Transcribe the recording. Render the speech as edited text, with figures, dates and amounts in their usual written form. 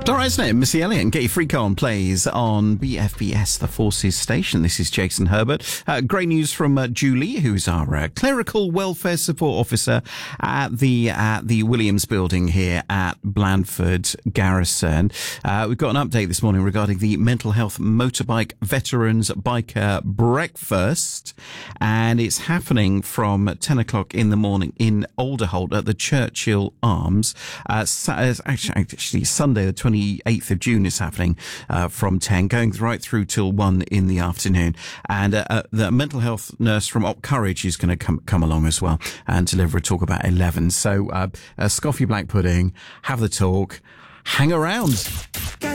All right, isn't it? Missy Elliott and Getty Freakon plays on BFBS, the Forces Station. This is Jason Herbert. Great news from Julie, who's our clerical welfare support officer at the Williams building here at Blandford Garrison. We've got an update this morning regarding the Mental Health Motorbike Veterans Biker Breakfast, and it's happening from 10 o'clock in the morning in Alderholt at the Churchill Arms. Actually, Sunday the 28th of June is happening from 10, going right through till 1 in the afternoon. And the mental health nurse from Op Courage is going to come along as well and deliver a talk about 11. So, Scoffy Black Pudding, have the talk, hang around.